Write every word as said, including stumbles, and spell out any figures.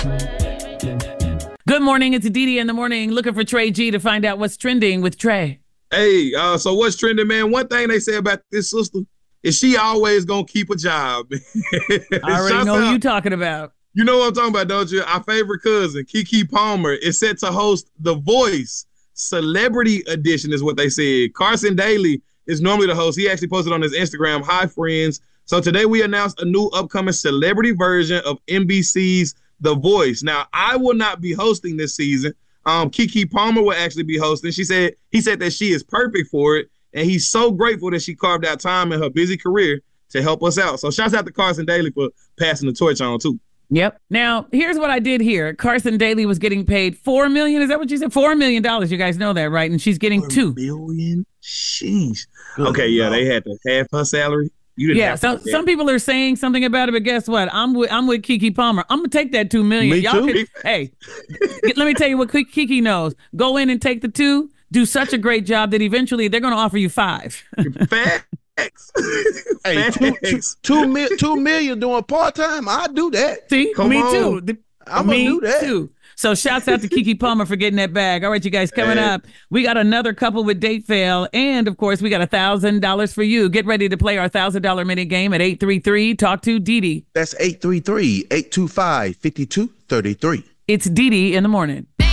Good morning. It's Dee Dee in the morning, looking for Trey G to find out what's trending with Trey. Hey, uh, so what's trending, man? One thing they say about this sister is she always gonna keep a job. I already know who you're talking about. You know what I'm talking about, don't you? Our favorite cousin, Keke Palmer, is set to host The Voice Celebrity Edition, is what they said. Carson Daly is normally the host. He actually posted on his Instagram, "Hi, friends." So today we announced a new upcoming celebrity version of N B C's The Voice. Now, I will not be hosting this season. Um, Keke Palmer will actually be hosting. She said he said that she is perfect for it, and he's so grateful that she carved out time in her busy career to help us out. So shouts out to Carson Daly for passing the torch on too. Yep. Now, here's what I did here. Carson Daly was getting paid four million dollars. Is that what you said? Four million dollars. You guys know that, right? And she's getting two. Million? Sheesh. Good okay, yeah, God. They had to half her salary. You didn't yeah, have so to some people are saying something about it, but guess what? I'm with I'm with Keke Palmer. I'm gonna take that two million. Me Y'all too. Can, hey, let me tell you what Keke knows. Go in and take the two. Do such a great job that eventually they're gonna offer you five. Facts. Hey, two, two, two, mil, two million doing part time. I do that. See, Come me on. too. The, I'm me gonna do that too. So shouts out to Keke Palmer for getting that bag. All right, you guys, coming hey. up, we got another couple with date fail. And, of course, we got one thousand dollars for you. Get ready to play our one thousand dollars mini game at eight three three talk to Dee Dee. That's eight three three, eight two five, five two three three. It's Dee Dee in the morning.